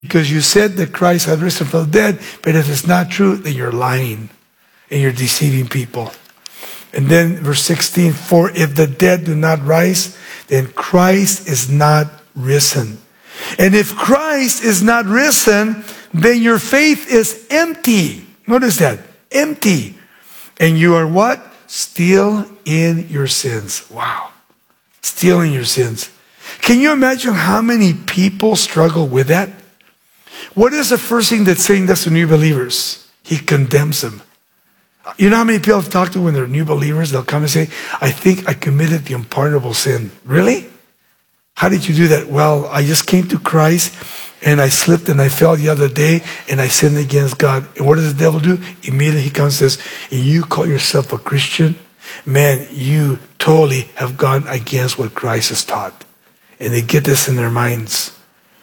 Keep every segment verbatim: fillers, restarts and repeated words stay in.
Because you said that Christ had risen from the dead, but if it's not true, then you're lying and you're deceiving people. And then verse sixteen, for if the dead do not rise, then Christ is not risen. And if Christ is not risen, then your faith is empty. Notice that, empty. And you are what? Still in your sins. Wow. Still in your sins. Can you imagine how many people struggle with that? What is the first thing that Satan does to new believers? He condemns them. You know how many people I've talked to when they're new believers? They'll come and say, I think I committed the unpardonable sin. Really? How did you do that? Well, I just came to Christ and I slipped and I fell the other day and I sinned against God. And what does the devil do? Immediately he comes and says, and you call yourself a Christian? Man, you totally have gone against what Christ has taught. And they get this in their minds.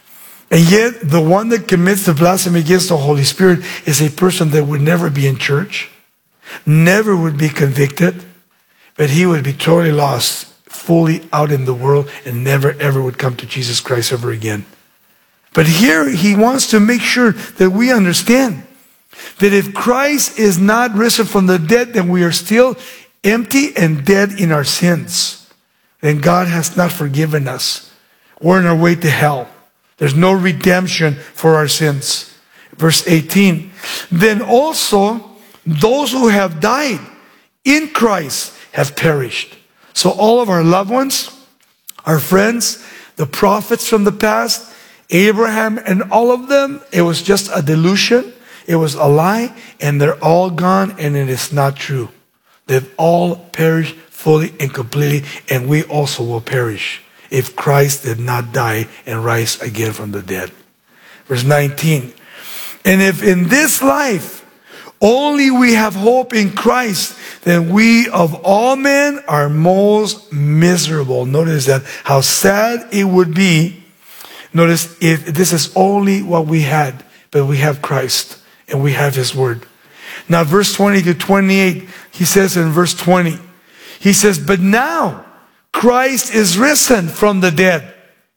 And yet, the one that commits the blasphemy against the Holy Spirit is a person that would never be in church, never would be convicted, but he would be totally lost, fully out in the world, and never ever would come to Jesus Christ ever again. But here, he wants to make sure that we understand that if Christ is not risen from the dead, then we are still empty and dead in our sins. Then God has not forgiven us. We're on our way to hell. There's no redemption for our sins. Verse eighteen, then also those who have died in Christ have perished. So all of our loved ones, our friends, the prophets from the past, Abraham and all of them, it was just a delusion. It was a lie, and they're all gone, and it is not true. They've all perished fully and completely, and we also will perish if Christ did not die and rise again from the dead. Verse nineteen, and if in this life only we have hope in Christ, then we of all men are most miserable. Notice that, how sad it would be. Notice if this is only what we had, but we have Christ and we have His Word. Now verse twenty to twenty-eight, he says in verse twenty, he says, but now Christ is risen from the dead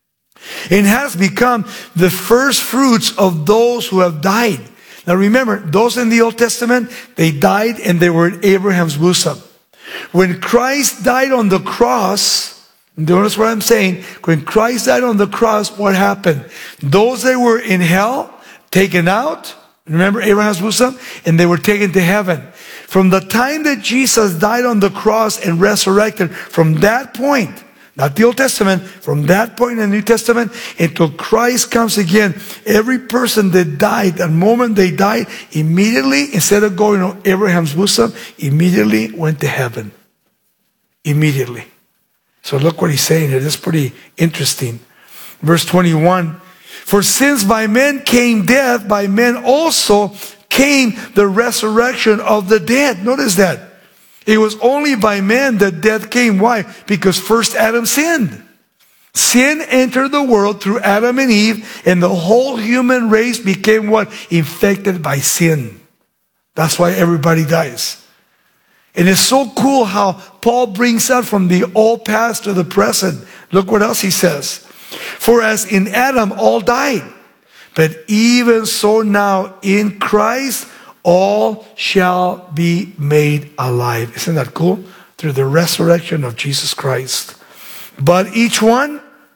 and has become the first fruits of those who have died. Now remember, those in the Old Testament, they died and they were in Abraham's bosom. When Christ died on the cross, notice what I'm saying, when Christ died on the cross, what happened? Those that were in hell, taken out, remember Abraham's bosom, and they were taken to heaven. From the time that Jesus died on the cross and resurrected, from that point, not the Old Testament, from that point in the New Testament until Christ comes again, every person that died, the moment they died, immediately, instead of going on Abraham's bosom, immediately went to heaven. Immediately. So look what he's saying here. This is pretty interesting. Verse twenty-one, for since by men came death, by men also came the resurrection of the dead. Notice that. It was only by men that death came. Why? Because first Adam sinned. Sin entered the world through Adam and Eve, and the whole human race became what? Infected by sin. That's why everybody dies. And it's so cool how Paul brings out from the old past to the present. Look what else he says. For as in Adam all died, but even so now in Christ all shall be made alive. Isn't that cool? Through the resurrection of Jesus Christ. But each one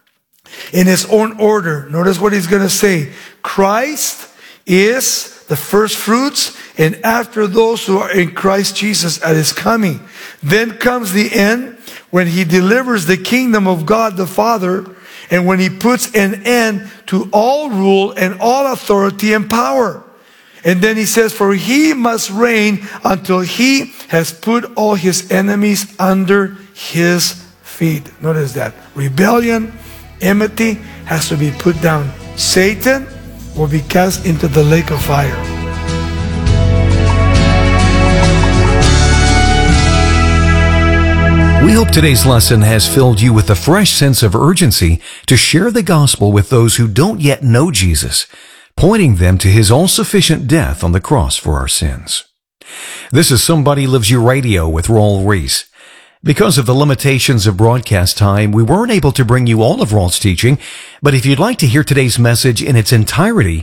in his own order. Notice what he's going to say. Christ is the first fruits, and after those who are in Christ Jesus at his coming. Then comes the end, when he delivers the kingdom of God the Father, and when he puts an end to all rule and all authority and power. And then he says, for he must reign until he has put all his enemies under his feet. Notice that. Rebellion, enmity has to be put down. Satan will be cast into the lake of fire. We hope today's lesson has filled you with a fresh sense of urgency to share the gospel with those who don't yet know Jesus, pointing them to his all-sufficient death on the cross for our sins. This is Somebody Loves You Radio with Raul Reese. Because of the limitations of broadcast time, we weren't able to bring you all of Rolf's teaching, but if you'd like to hear today's message in its entirety,